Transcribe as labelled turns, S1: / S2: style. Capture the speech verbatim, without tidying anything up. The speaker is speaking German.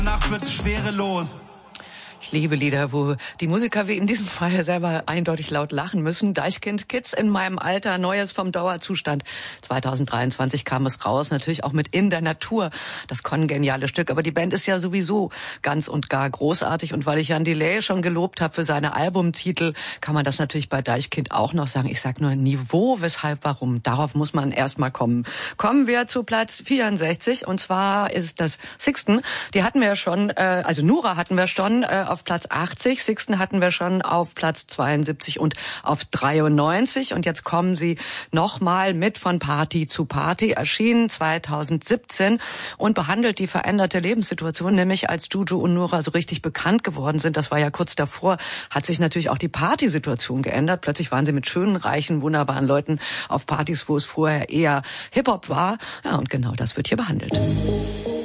S1: Nacht wird schwerelos.
S2: Ich liebe Lieder, wo die Musiker wie in diesem Fall selber eindeutig laut lachen müssen. Deichkind, Kids in meinem Alter, Neues vom Dauerzustand. zweitausenddreiundzwanzig kam es raus, natürlich auch mit In der Natur, das kongeniale Stück. Aber die Band ist ja sowieso ganz und gar großartig. Und weil ich Jan Delay schon gelobt habe für seine Albumtitel, kann man das natürlich bei Deichkind auch noch sagen. Ich sag nur Niveau, weshalb, warum. Darauf muss man erstmal kommen. Kommen wir zu Platz vierundsechzig. Und zwar ist das Sixten. Die hatten wir ja schon, äh, also Nura hatten wir schon, äh, auf Platz achtzig, Sixten hatten wir schon auf Platz zweiundsiebzig und auf dreiundneunzig. Und jetzt kommen sie nochmal mit von Party zu Party, erschienen zweitausendsiebzehn und behandelt die veränderte Lebenssituation, nämlich als Juju und Nura so richtig bekannt geworden sind. Das war ja kurz davor, hat sich natürlich auch die Partysituation geändert. Plötzlich waren sie mit schönen, reichen, wunderbaren Leuten auf Partys, wo es vorher eher Hip-Hop war. Ja, und genau das wird hier behandelt.